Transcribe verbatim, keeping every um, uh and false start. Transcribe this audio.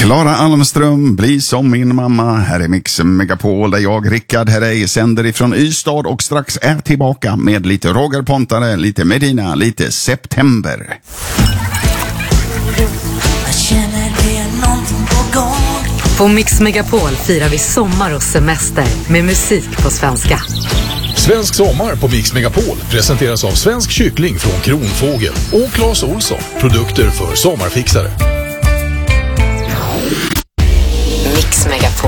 Klara Almström, bli som min mamma. Här är Mix Megapol där jag, Rickard Herrey, sänder ifrån Ystad och strax är tillbaka med lite Roger Pontare, lite Medina, lite September. Jag känner det är någonting på gång. På Mix Megapol firar vi sommar och semester med musik på svenska. Svensk sommar på Mix Megapol presenteras av Svensk kyckling från Kronfågel och Claes Olsson, produkter för sommarfixare.